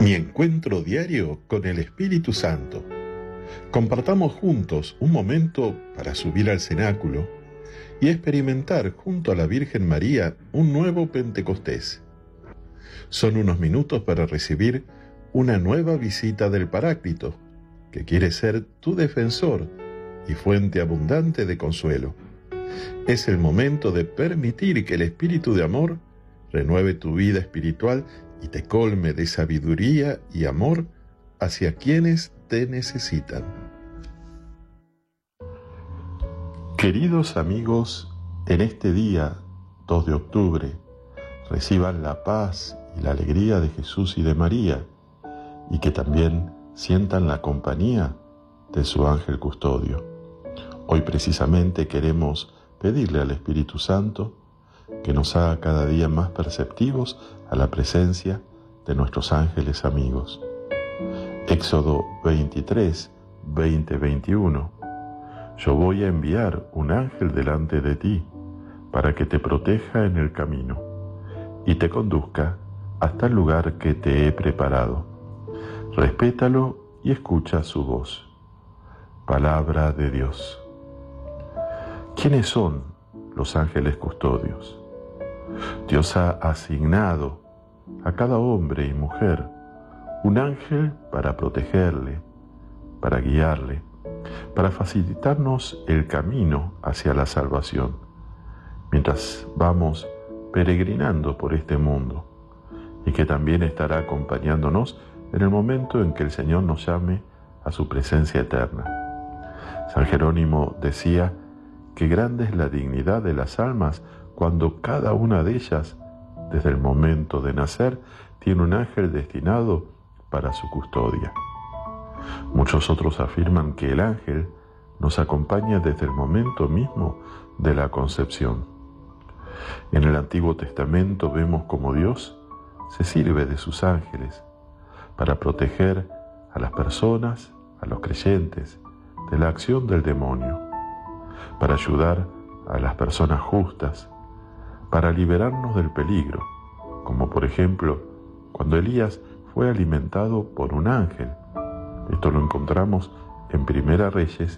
Mi encuentro diario con el Espíritu Santo. Compartamos juntos un momento para subir al cenáculo y experimentar junto a la Virgen María un nuevo Pentecostés. Son unos minutos para recibir una nueva visita del Paráclito, que quiere ser tu defensor y fuente abundante de consuelo. Es el momento de permitir que el Espíritu de amor renueve tu vida espiritual y te colme de sabiduría y amor hacia quienes te necesitan. Queridos amigos, en este día, 2 de octubre, reciban la paz y la alegría de Jesús y de María, y que también sientan la compañía de su ángel custodio. Hoy precisamente queremos pedirle al Espíritu Santo que nos haga cada día más perceptivos a la presencia de nuestros ángeles amigos. Éxodo 23, 20-21. Yo voy a enviar un ángel delante de ti para que te proteja en el camino y te conduzca hasta el lugar que te he preparado. Respétalo y escucha su voz. Palabra de Dios. ¿Quiénes son los ángeles custodios? Dios ha asignado a cada hombre y mujer un ángel para protegerle, para guiarle, para facilitarnos el camino hacia la salvación, mientras vamos peregrinando por este mundo, y que también estará acompañándonos en el momento en que el Señor nos llame a su presencia eterna. San Jerónimo decía que grande es la dignidad de las almas cuando cada una de ellas, desde el momento de nacer, tiene un ángel destinado para su custodia. Muchos otros afirman que el ángel nos acompaña desde el momento mismo de la concepción. En el Antiguo Testamento vemos cómo Dios se sirve de sus ángeles para proteger a las personas, a los creyentes, de la acción del demonio, para ayudar a las personas justas, para liberarnos del peligro, como por ejemplo cuando Elías fue alimentado por un ángel. Esto lo encontramos en Primera Reyes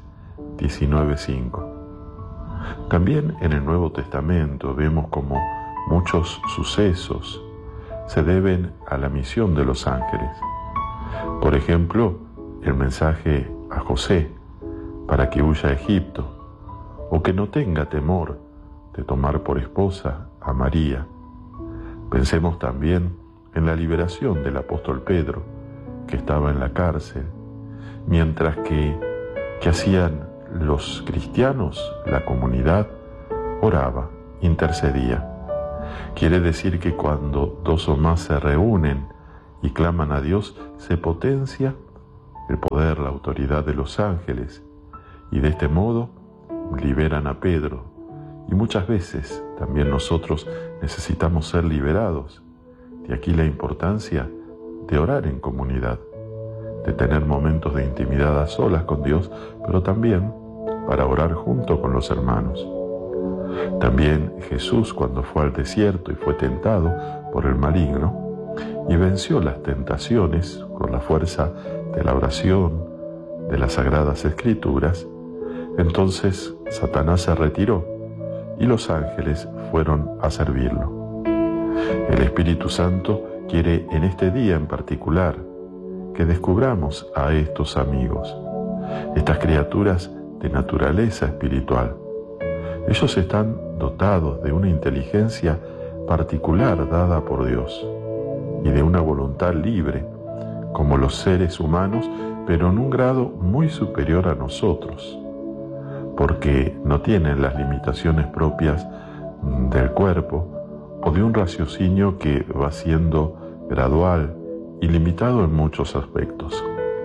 19:5. También en el Nuevo Testamento vemos como muchos sucesos se deben a la misión de los ángeles. Por ejemplo, el mensaje a José para que huya a Egipto, o que no tenga temor de tomar por esposa a María. Pensemos también en la liberación del apóstol Pedro, que estaba en la cárcel, mientras que hacían los cristianos, la comunidad, oraba, intercedía. Quiere decir que cuando dos o más se reúnen y claman a Dios, se potencia el poder, la autoridad de los ángeles, y de este modo liberan a Pedro. Y muchas veces también nosotros necesitamos ser liberados. De aquí la importancia de orar en comunidad, de tener momentos de intimidad a solas con Dios, pero también para orar junto con los hermanos. También Jesús, cuando fue al desierto y fue tentado por el maligno y venció las tentaciones con la fuerza de la oración, de las Sagradas Escrituras, entonces Satanás se retiró y los ángeles fueron a servirlo. El Espíritu Santo quiere en este día en particular que descubramos a estos amigos, estas criaturas de naturaleza espiritual. Ellos están dotados de una inteligencia particular dada por Dios y de una voluntad libre, como los seres humanos, pero en un grado muy superior a nosotros, porque no tienen las limitaciones propias del cuerpo o de un raciocinio que va siendo gradual y limitado en muchos aspectos.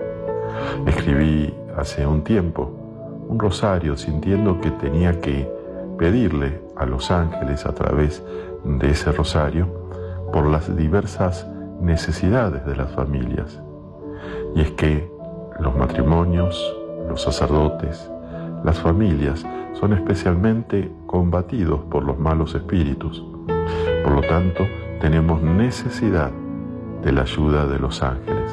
Escribí hace un tiempo un rosario sintiendo que tenía que pedirle a los ángeles a través de ese rosario por las diversas necesidades de las familias. Y es que los matrimonios, los sacerdotes, las familias son especialmente combatidos por los malos espíritus. Por lo tanto, tenemos necesidad de la ayuda de los ángeles.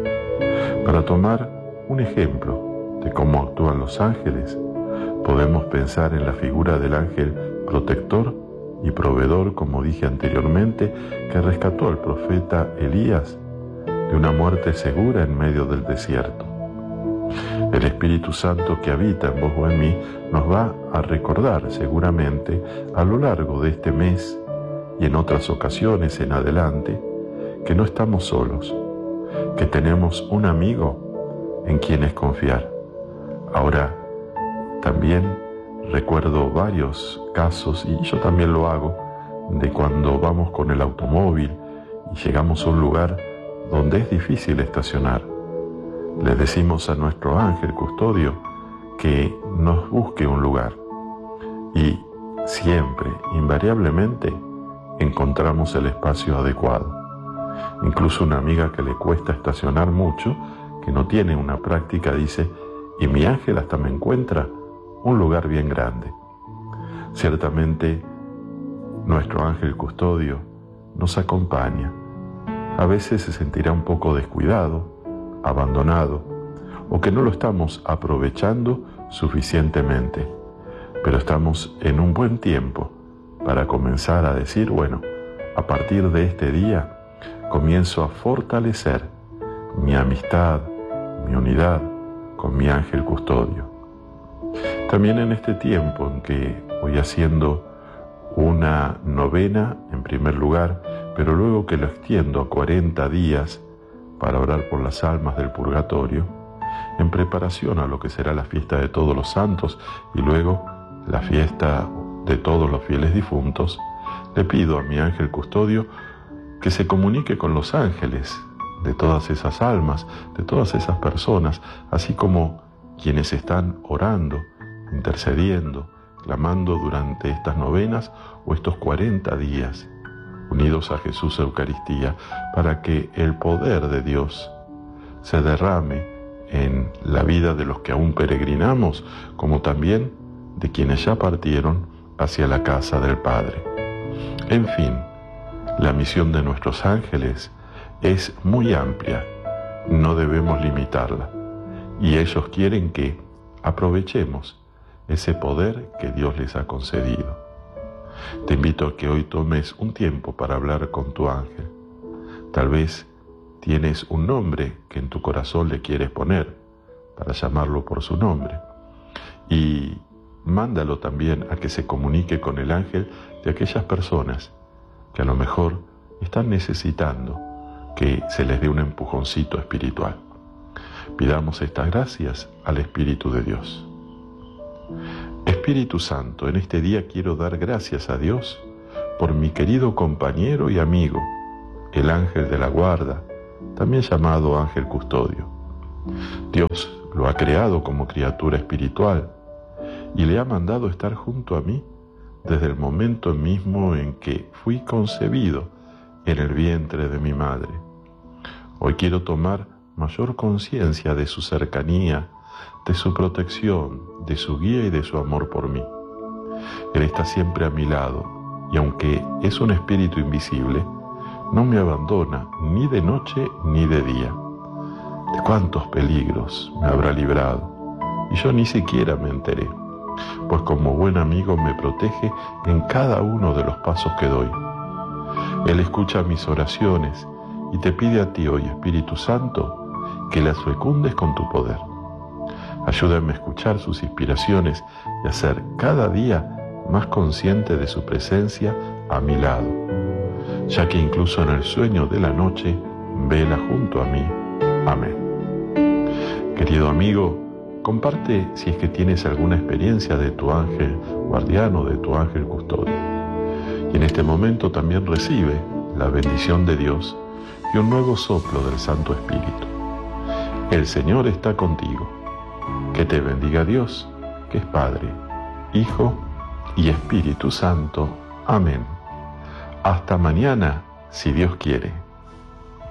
Para tomar un ejemplo de cómo actúan los ángeles, podemos pensar en la figura del ángel protector y proveedor, como dije anteriormente, que rescató al profeta Elías de una muerte segura en medio del desierto. El Espíritu Santo que habita en vos o en mí nos va a recordar seguramente a lo largo de este mes y en otras ocasiones en adelante que no estamos solos, que tenemos un amigo en quien es confiar. Ahora, también recuerdo varios casos, y yo también lo hago, de cuando vamos con el automóvil y llegamos a un lugar donde es difícil estacionar. Le decimos a nuestro ángel custodio que nos busque un lugar y siempre, invariablemente, encontramos el espacio adecuado. Incluso una amiga que le cuesta estacionar mucho, que no tiene una práctica, dice: y mi ángel hasta me encuentra un lugar bien grande. Ciertamente, nuestro ángel custodio nos acompaña. A veces se sentirá un poco descuidado, abandonado, o que no lo estamos aprovechando suficientemente, pero estamos en un buen tiempo para comenzar a decir: bueno, a partir de este día comienzo a fortalecer mi amistad, mi unidad con mi ángel custodio. También en este tiempo en que voy haciendo una novena en primer lugar, pero luego que lo extiendo a 40 días para orar por las almas del purgatorio, en preparación a lo que será la fiesta de todos los santos y luego la fiesta de todos los fieles difuntos, le pido a mi ángel custodio que se comunique con los ángeles de todas esas almas, de todas esas personas, así como quienes están orando, intercediendo, clamando durante estas novenas o estos 40 días, unidos a Jesús Eucaristía, para que el poder de Dios se derrame en la vida de los que aún peregrinamos, como también de quienes ya partieron hacia la casa del Padre. En fin, la misión de nuestros ángeles es muy amplia, no debemos limitarla, y ellos quieren que aprovechemos ese poder que Dios les ha concedido. Te invito a que hoy tomes un tiempo para hablar con tu ángel. Tal vez tienes un nombre que en tu corazón le quieres poner, para llamarlo por su nombre, y mándalo también a que se comunique con el ángel de aquellas personas que a lo mejor están necesitando que se les dé un empujoncito espiritual. Pidamos estas gracias al Espíritu de Dios. Espíritu Santo, en este día quiero dar gracias a Dios por mi querido compañero y amigo, el ángel de la guarda, también llamado ángel custodio. Dios lo ha creado como criatura espiritual y le ha mandado estar junto a mí desde el momento mismo en que fui concebido en el vientre de mi madre. Hoy quiero tomar mayor conciencia de su cercanía, de su protección, de su guía y de su amor por mí. Él está siempre a mi lado y aunque es un espíritu invisible, no me abandona ni de noche ni de día. ¿De cuántos peligros me habrá librado? Y yo ni siquiera me enteré, pues como buen amigo me protege en cada uno de los pasos que doy. Él escucha mis oraciones y te pide a ti hoy, Espíritu Santo, que las fecundes con tu poder. Ayúdame a escuchar sus inspiraciones y a ser cada día más consciente de su presencia a mi lado, ya que incluso en el sueño de la noche vela junto a mí. Amén. Querido amigo, comparte si es que tienes alguna experiencia de tu ángel guardiano, de tu ángel custodio. Y en este momento también recibe la bendición de Dios y un nuevo soplo del Santo Espíritu. El Señor está contigo. Que te bendiga Dios, que es Padre, Hijo y Espíritu Santo. Amén. Hasta mañana, si Dios quiere.